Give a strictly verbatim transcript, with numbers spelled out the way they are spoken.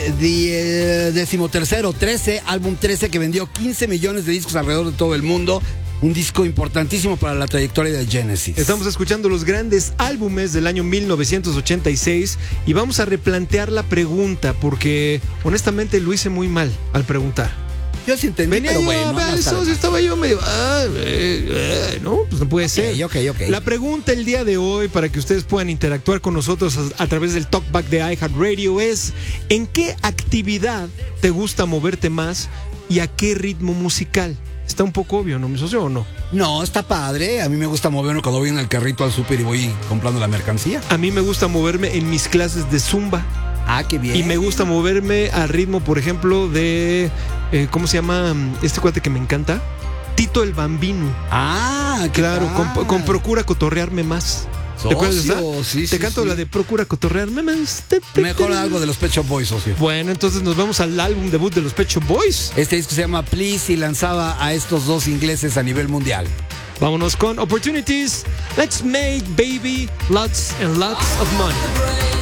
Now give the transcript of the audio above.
die- decimotercero, trece, álbum trece, que vendió quince millones de discos alrededor de todo el mundo. Un disco importantísimo para la trayectoria de Genesis. Estamos escuchando los grandes álbumes del año mil novecientos ochenta y seis y vamos a replantear la pregunta porque honestamente lo hice muy mal al preguntar. Yo sí entendí, Venía pero yo bueno, a ver no está eso, de más. estaba yo medio... ah, eh, eh, no, pues no puede ser. Ok, ok, ok. La pregunta el día de hoy, para que ustedes puedan interactuar con nosotros a, a través del Talkback de iHeartRadio, es: ¿en qué actividad te gusta moverte más y a qué ritmo musical? Está un poco obvio, ¿no, mi socio, o no? No, está padre. A mí me gusta moverme cuando voy en el carrito al súper y voy comprando la mercancía. A mí me gusta moverme en mis clases de Zumba. Ah, qué bien. Y me gusta moverme al ritmo, por ejemplo, de... Eh, ¿cómo se llama este cuate que me encanta? Tito el Bambino. Ah, ¿qué Claro, tal? con, con Procura Cotorrearme Más. ¿Te acuerdas de esa? Socio, sí, Te sí, canto sí. la de Procura Cotorrearme Más. Mejor algo de los Pet Shop Boys, socio. Bueno, entonces nos vamos al álbum debut de los Pet Shop Boys. Este disco se llama Please y lanzaba a estos dos ingleses a nivel mundial. Vámonos con Opportunities. Let's make, baby, lots and lots of money.